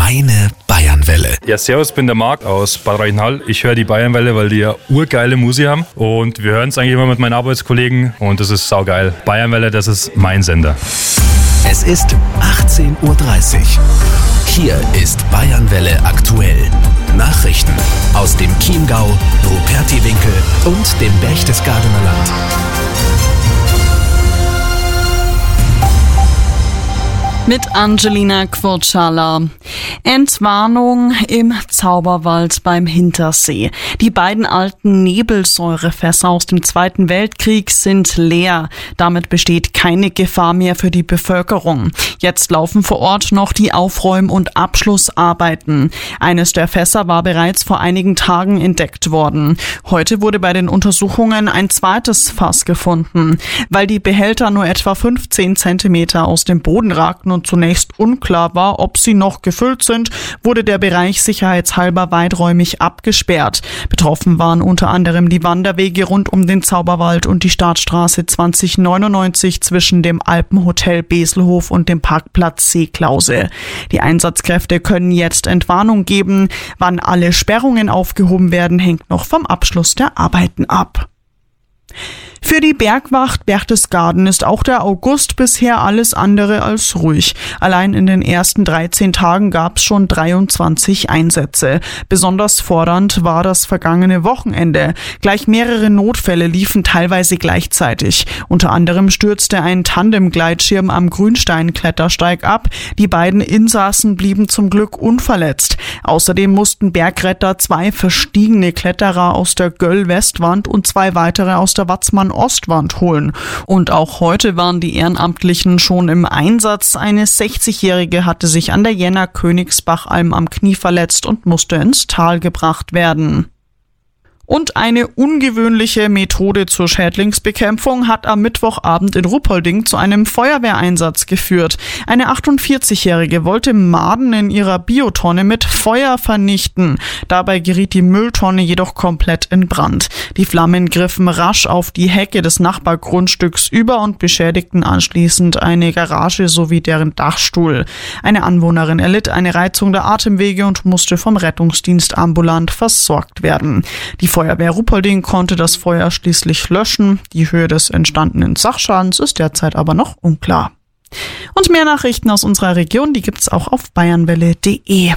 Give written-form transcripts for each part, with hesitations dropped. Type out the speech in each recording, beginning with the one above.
Deine Bayernwelle. Ja, servus, bin der Marc aus Bad Reichenhall. Ich höre die Bayernwelle, weil die ja urgeile Musik haben. Und wir hören es eigentlich immer mit meinen Arbeitskollegen und das ist saugeil. Bayernwelle, das ist mein Sender. Es ist 18:30 Uhr. Hier ist Bayernwelle aktuell. Nachrichten aus dem Chiemgau, Rupertiwinkel und dem Berchtesgadener Land. Mit Angelina Quotschala. Entwarnung im Zauberwald beim Hintersee. Die beiden alten Nebelsäurefässer aus dem Zweiten Weltkrieg sind leer. Damit besteht keine Gefahr mehr für die Bevölkerung. Jetzt laufen vor Ort noch die Aufräum- und Abschlussarbeiten. Eines der Fässer war bereits vor einigen Tagen entdeckt worden. Heute wurde bei den Untersuchungen ein zweites Fass gefunden. Weil die Behälter nur etwa 15 Zentimeter aus dem Boden ragten und zunächst unklar war, ob sie noch gefüllt sind, wurde der Bereich sicherheitshalber weiträumig abgesperrt. Betroffen waren unter anderem die Wanderwege rund um den Zauberwald und die Startstraße 2099 zwischen dem Alpenhotel Beselhof und dem Parkplatz Seeklause. Die Einsatzkräfte können jetzt Entwarnung geben. Wann alle Sperrungen aufgehoben werden, hängt noch vom Abschluss der Arbeiten ab. Für die Bergwacht Berchtesgaden ist auch der August bisher alles andere als ruhig. Allein in den ersten 13 Tagen gab es schon 23 Einsätze. Besonders fordernd war das vergangene Wochenende. Gleich mehrere Notfälle liefen teilweise gleichzeitig. Unter anderem stürzte ein Tandemgleitschirm am Grünstein-Klettersteig ab. Die beiden Insassen blieben zum Glück unverletzt. Außerdem mussten Bergretter 2 verstiegene Kletterer aus der Göll-Westwand und 2 weitere aus der Watzmann-Ostwand holen. Und auch heute waren die Ehrenamtlichen schon im Einsatz. Eine 60-Jährige hatte sich an der Jenner Königsbachalm am Knie verletzt und musste ins Tal gebracht werden. Und eine ungewöhnliche Methode zur Schädlingsbekämpfung hat am Mittwochabend in Ruppolding zu einem Feuerwehreinsatz geführt. Eine 48-Jährige wollte Maden in ihrer Biotonne mit Feuer vernichten. Dabei geriet die Mülltonne jedoch komplett in Brand. Die Flammen griffen rasch auf die Hecke des Nachbargrundstücks über und beschädigten anschließend eine Garage sowie deren Dachstuhl. Eine Anwohnerin erlitt eine Reizung der Atemwege und musste vom Rettungsdienst ambulant versorgt werden. Die Feuerwehr Ruppolding konnte das Feuer schließlich löschen. Die Höhe des entstandenen Sachschadens ist derzeit aber noch unklar. Und mehr Nachrichten aus unserer Region, die gibt's auch auf bayernwelle.de.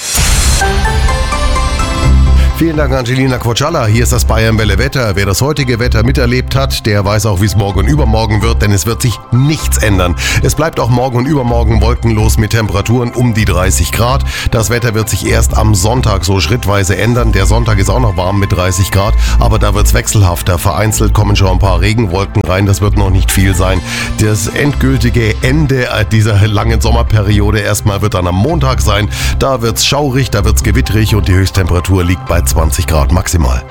Vielen Dank, Angelina Quotschala. Hier ist das Bayernwelle Wetter. Wer das heutige Wetter miterlebt hat, der weiß auch, wie es morgen und übermorgen wird, denn es wird sich nichts ändern. Es bleibt auch morgen und übermorgen wolkenlos mit Temperaturen um die 30 Grad. Das Wetter wird sich erst am Sonntag so schrittweise ändern. Der Sonntag ist auch noch warm mit 30 Grad, aber da wird es wechselhafter. Vereinzelt kommen schon ein paar Regenwolken rein, das wird noch nicht viel sein. Das endgültige Ende dieser langen Sommerperiode erstmal wird dann am Montag sein. Da wird es schaurig, da wird es gewittrig und die Höchsttemperatur liegt bei 20 Grad maximal.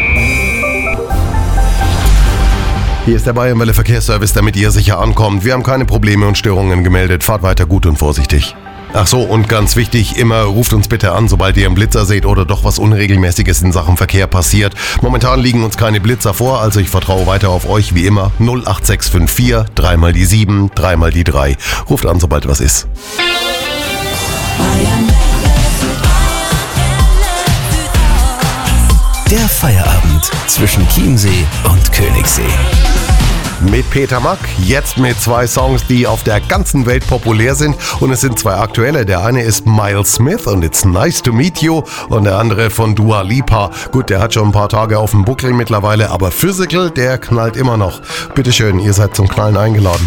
Hier ist der Bayernwelle Verkehrsservice, damit ihr sicher ankommt. Wir haben keine Probleme und Störungen gemeldet. Fahrt weiter gut und vorsichtig. Ach so, und ganz wichtig, immer ruft uns bitte an, sobald ihr einen Blitzer seht oder doch was Unregelmäßiges in Sachen Verkehr passiert. Momentan liegen uns keine Blitzer vor, also ich vertraue weiter auf euch wie immer. 08654 3 mal die 7, 3 mal die 3. Ruft an, sobald was ist. Der Feierabend zwischen Chiemsee und Königssee. Mit Peter Mack, jetzt mit 2 Songs, die auf der ganzen Welt populär sind. Und es sind 2 aktuelle. Der eine ist Miles Smith und It's Nice to Meet You. Und der andere von Dua Lipa. Gut, der hat schon ein paar Tage auf dem Buckel mittlerweile, aber Physical, der knallt immer noch. Bitteschön, ihr seid zum Knallen eingeladen.